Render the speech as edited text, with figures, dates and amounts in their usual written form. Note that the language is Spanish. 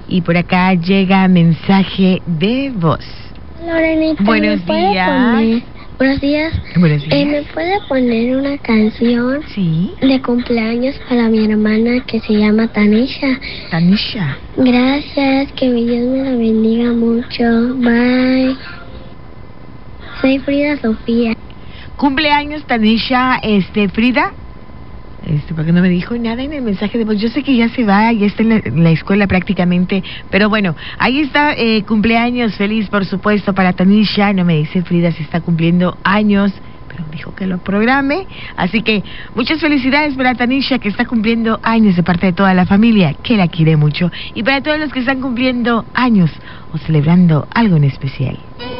Y por acá llega mensaje de voz. Lorenita, Buenos días. Buenos días. Buenos días. ¿Me puede poner una canción Sí. de cumpleaños para mi hermana que se llama Tanisha? Tanisha. Gracias, que mi Dios me la bendiga mucho. Bye. Soy Frida Sofía. Cumpleaños Tanisha, Frida. Porque no me dijo nada en el mensaje de voz. Yo sé que ya se va, ya está en la escuela prácticamente, pero bueno, ahí está, cumpleaños feliz, por supuesto, para Tanisha. No me dice Frida si está cumpliendo años, pero dijo que lo programe. Así que muchas felicidades para Tanisha, que está cumpliendo años de parte de toda la familia, que la quiere mucho. Y para todos los que están cumpliendo años o celebrando algo en especial.